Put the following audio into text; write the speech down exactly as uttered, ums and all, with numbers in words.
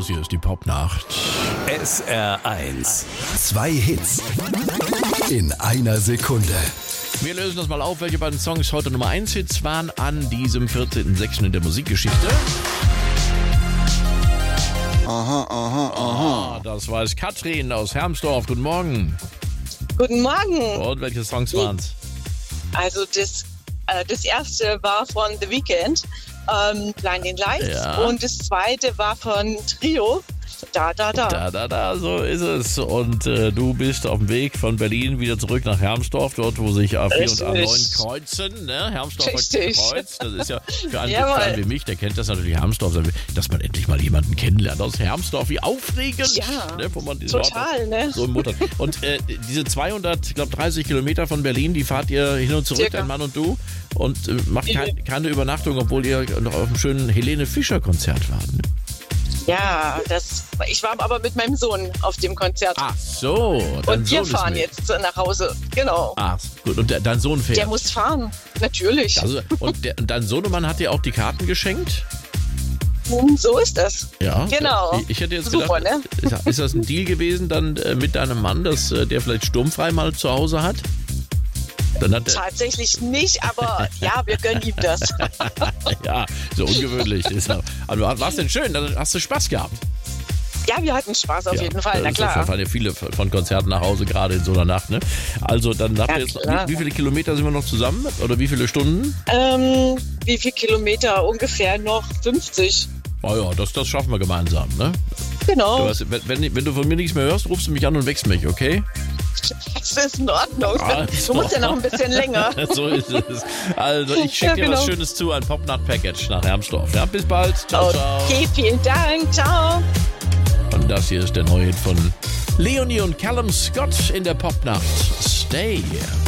Servus, hier ist die Popnacht. S R eins. Zwei Hits in einer Sekunde. Wir lösen das mal auf, welche beiden Songs heute Nummer eins Hits waren an diesem vierzehnten sechsten in der Musikgeschichte. Aha, aha, aha. Ah, das war es Katrin aus Hermsdorf. Guten Morgen. Guten Morgen. Und welche Songs waren's? Also das, äh, das erste war von The Weeknd, ähm, Blinding Lights. Ja. Und das zweite war von Trio, Da, da, da. Da, da, da, so ist es. Und äh, du bist auf dem Weg von Berlin wieder zurück nach Hermsdorf, dort wo sich A vier und A neun kreuzen. Ne? Hermsdorfer Richtig. Kreuz. Das ist ja für einen, Jawohl. für einen wie mich, der kennt das natürlich Hermsdorf, dass man endlich mal jemanden kennenlernt aus Hermsdorf. Wie aufregend. Ja, ne? Wo man diesen total, Ort ne? So im Mutter. Und äh, diese zweihundert, ich glaube dreißig Kilometer von Berlin, die fahrt ihr hin und zurück, Circa. dein Mann und du. Und äh, macht kein, keine Übernachtung, obwohl ihr noch auf einem schönen Helene Fischer Konzert wart. Ne? Ja, das, ich war aber mit meinem Sohn auf dem Konzert. Ach so. Dein und wir Sohn ist fahren mit. jetzt nach Hause. Genau. Ah, gut. Und der, dein Sohn fährt. Der muss fahren. Natürlich. Also, und der, dein Sohnemann hat dir auch die Karten geschenkt? Hm, so ist das. Ja. Genau. Ich, ich hätte jetzt Super, gedacht, ne? ist, ist das ein Deal gewesen dann äh, mit deinem Mann, dass äh, der vielleicht sturmfrei mal zu Hause hat? Dann hat er, Tatsächlich nicht, aber ja, wir gönnen ihm das. ja, so ungewöhnlich ist er. Aber war es denn schön? Dann hast du Spaß gehabt? Ja, wir hatten Spaß auf Ja, jeden Fall, na das klar. fahren ja viele von Konzerten nach Hause, gerade in so einer Nacht. Ne? Also dann habt Ja, ihr jetzt, klar. wie, wie viele Kilometer sind wir noch zusammen? Oder wie viele Stunden? Ähm, wie viel Kilometer? Ungefähr noch fünfzig. Oh ja, das, das schaffen wir gemeinsam. Ne? Genau. Du hast, wenn, wenn, wenn du von mir nichts mehr hörst, rufst du mich an und wächst mich, okay? Das ist in Ordnung. Also. Du musst ja noch ein bisschen länger. So ist es. Also ich schicke Ja, dir was genau. Schönes zu, ein Popnut-Package nach Hermsdorf. Ja, bis bald. Ciao, ciao. Okay, vielen Dank. Ciao. Und das hier ist der neue Hit von Leonie und Callum Scott in der Popnacht. Stay.